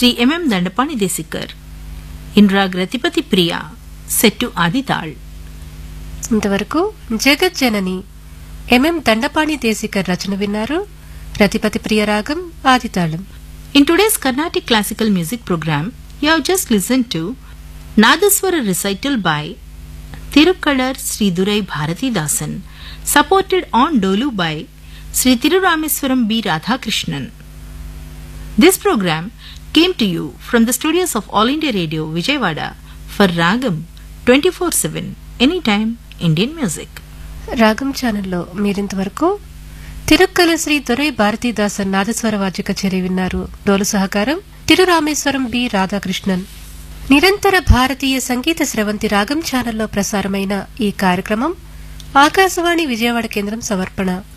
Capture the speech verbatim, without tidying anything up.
Shri MM Dandapani Desikar. ఇన్రాగ్ రతిపతి ప్రియ set ఆదితాళ్. ఇంతవరకు జగజ్జనని MM Dandapani Desikar రచన విన్నారు. రతిపతి ప్రియ రాగం ఆదితాళం. In today's Carnatic classical music program, you have just listened to Nadaswara recital by Tirukkalar Sri Durai Bharatidasan, supported on Dolu by Sri Tirurameswaram B. Radhakrishnan. This program came to you from the studios of All India Radio, Vijayawada, for Ragam twenty-four seven, anytime Indian music. రాగం ఛానల్లో మీరింతవరకు తిరుక్కల శ్రీ దొరై భారతీదాసన్ నాదస్వర వాద్య కచేరీ విన్నారు. డోలు సహకారం తిరురామేశ్వరం B Radhakrishnan. నిరంతర భారతీయ సంగీత స్రవంతి రాగం ఛానల్లో ప్రసారమైన ఈ కార్యక్రమం ఆకాశవాణి విజయవాడ కేంద్రం సమర్పణ.